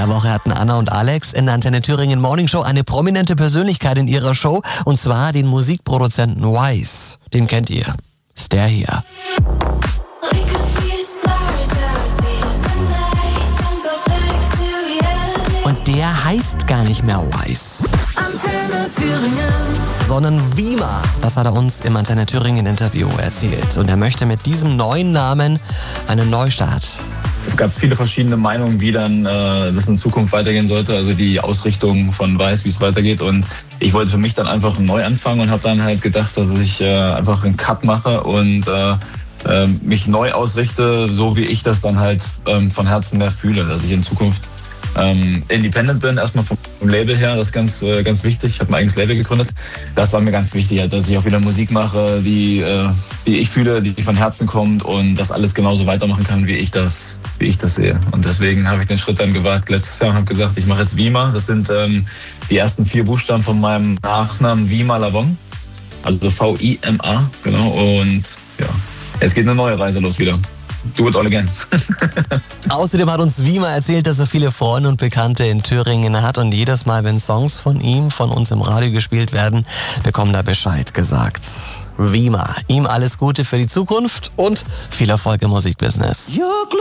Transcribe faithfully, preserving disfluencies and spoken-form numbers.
der Woche hatten Anna und Alex in der Antenne Thüringen Morning Show eine prominente Persönlichkeit in ihrer Show, und zwar den Musikproduzenten Wise. Den kennt ihr. Ist der hier. Und der heißt gar nicht mehr Wise, Antenne Thüringen, sondern Wima. Das hat er uns im Antenne Thüringen Interview erzählt. Und er möchte mit diesem neuen Namen einen Neustart. Es gab viele verschiedene Meinungen, wie dann äh, das in Zukunft weitergehen sollte, also die Ausrichtung von Wise, wie es weitergeht. Und ich wollte für mich dann einfach neu anfangen und habe dann halt gedacht, dass ich äh, einfach einen Cut mache und äh, äh, mich neu ausrichte, so wie ich das dann halt ähm, von Herzen mehr fühle, dass ich in Zukunft ähm, independent bin, erstmal vom Label her, das ist ganz, äh, ganz wichtig. Ich habe mein eigenes Label gegründet. Das war mir ganz wichtig, halt, dass ich auch wieder Musik mache, die, äh, die ich fühle, die von Herzen kommt und das alles genauso weitermachen kann, wie ich das, wie ich das sehe. Und deswegen habe ich den Schritt dann gewagt letztes Jahr und habe gesagt, ich mache jetzt Wima. Das sind ähm, die ersten vier Buchstaben von meinem Nachnamen Wima Lavong. Also V I M A, genau. Und ja, jetzt geht eine neue Reise los wieder. Do it all again. Außerdem hat uns Wima erzählt, dass er viele Freunde und Bekannte in Thüringen hat, und jedes Mal, wenn Songs von ihm, von uns im Radio gespielt werden, bekommt er Bescheid gesagt. Wima, ihm alles Gute für die Zukunft und viel Erfolg im Musikbusiness.